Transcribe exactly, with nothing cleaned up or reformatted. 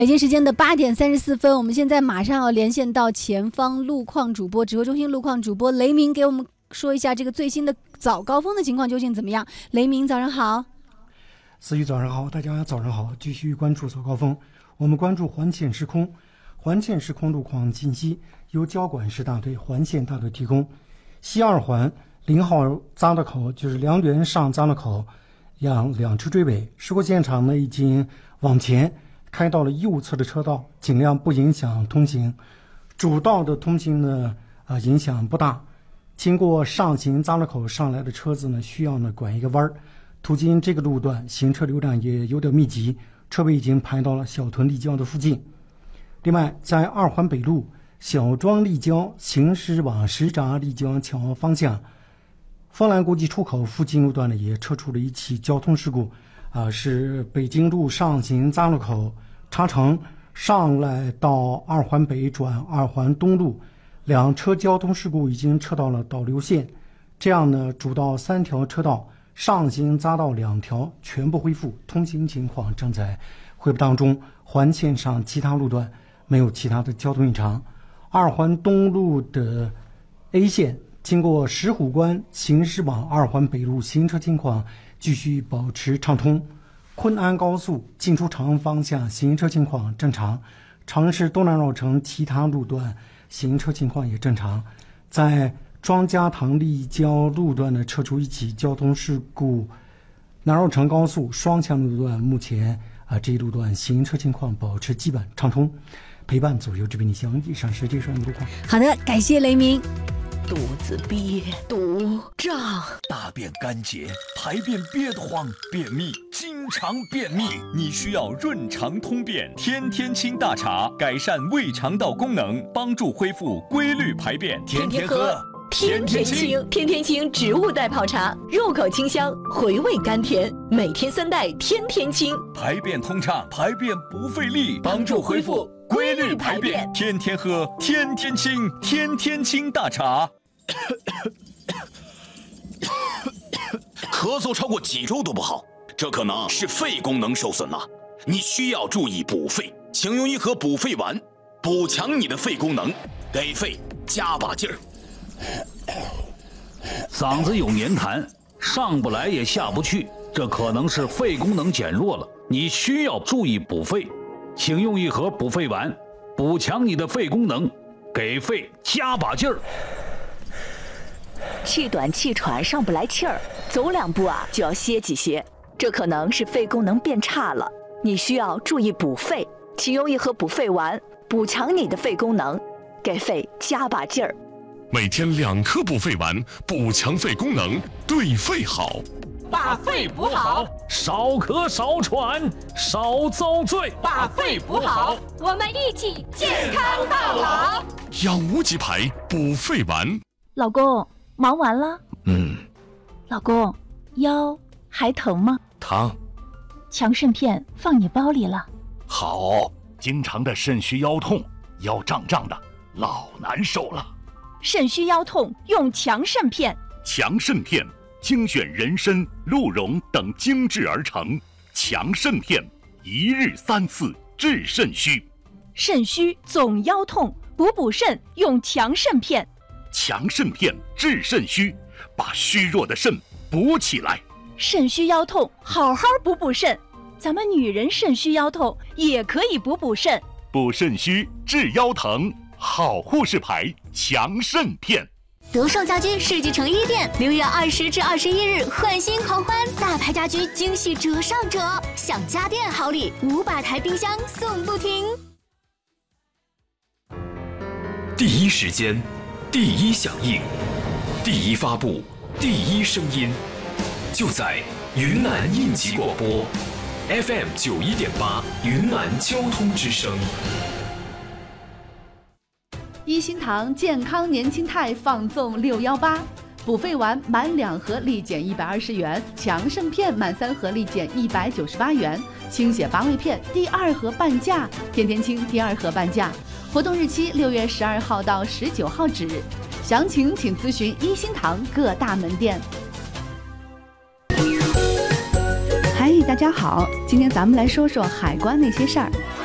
北京时间的八点三十四分，我们现在马上要连线到前方路况主播指挥中心路况主播雷鸣，给我们说一下这个最新的早高峰的情况究竟怎么样。雷鸣，早上好。 思雨，早上好，大家早上好。继续关注早高峰，我们关注环线时空。环线时空路况信息由交管市大队环线大队提供。西二环零号匝道口，就是梁园上匝道口，让两车追尾，事故现场呢已经往前开到了右侧的车道，尽量不影响通行。主道的通行呢，啊、呃、影响不大。经过上行匝道口上来的车子呢，需要呢拐一个弯儿。途经这个路段，行车流量也有点密集，车位已经排到了小屯立交的附近。另外，在二环北路小庄立交行驶往什闸立交桥方向，丰兰国际出口附近路段呢，也测出了一起交通事故。啊，是北京路上行匝路口插城上来到二环北转二环东路，两车交通事故已经撤到了导流线，这样呢，主道三条车道上行匝道两条全部恢复，通行情况正在恢复当中。环线上其他路段没有其他的交通异常。二环东路的 A 线经过石虎关行驶往二环北路，行车情况继续保持畅通。昆安高速进出长安方向行车情况正常，长市东南绕城其他路段行车情况也正常。在庄家塘立交路段呢，测出一起交通事故，南绕城高速双向路段目前啊这一路段行车情况保持基本畅通。陪伴左右这边你相以上是这上的路况。 好的，感谢雷鸣。 肚子憋，肚胀， 大便干结，排便憋得慌，便秘，经常便秘，你需要润肠通便天天清大茶，改善胃肠道功能，帮助恢复规律排便。天天喝天天清，天天清植物代泡茶，入口清香，回味甘甜，每天三袋天天清， 排便通畅，排便不费力，帮助恢复规律排便。天天喝天天清，天天清大茶。 咳嗽超过几周都不好，这可能是肺功能受损了，你需要注意补肺，请用一盒补肺丸，补强你的肺功能，给肺加把劲儿。 嗓子有黏痰，上不来也下不去，这可能是肺功能减弱了，你需要注意补肺，请用一盒补肺丸，补强你的肺功能，给肺加把劲儿。 气短气喘上不来气儿，走两步啊就要歇几歇，这可能是肺功能变差了，你需要注意补肺，请用一盒补肺丸，补强你的肺功能，给肺加把劲儿。 每天两颗补肺丸，补强肺功能，对肺好。 把肺补好， 少咳少喘少遭罪。 把肺补好，我们一起健康到老。 养无极牌补肺丸。 老公，忙完了？ 嗯。 老公，腰还疼吗？ 疼。 强肾片放你包里了。 好，经常的肾虚腰痛，腰胀胀的，老难受了。 肾虚腰痛用强肾片。 强肾片精选人参、鹿茸等精制而成，强肾片一日三次治肾虚。 肾虚总腰痛，补补肾用强肾片。 强肾片治肾虚，把虚弱的肾补起来。 肾虚腰痛，好好补补肾。咱们女人肾虚腰痛也可以补补肾。 补肾虚治腰疼，好护士牌强肾片。 德胜家居世纪城一店六月二十至二十一日换新狂欢，大牌家居惊喜折上折，享家电好礼，五百台冰箱送不停。 第一时间，第一响应，第一发布，第一声音，就在云南应急广播 F M 九一点八云南交通之声。 一心堂健康年轻态放纵六幺八，补肺丸满两盒立减一百二十元，强肾片满三盒立减一百九十八元，清血八味片第二盒半价，天天清第二盒半价。活动日期六月十二号到十九号止，详情请咨询一心堂各大门店。嗨，大家好，今天咱们来说说海关那些事儿。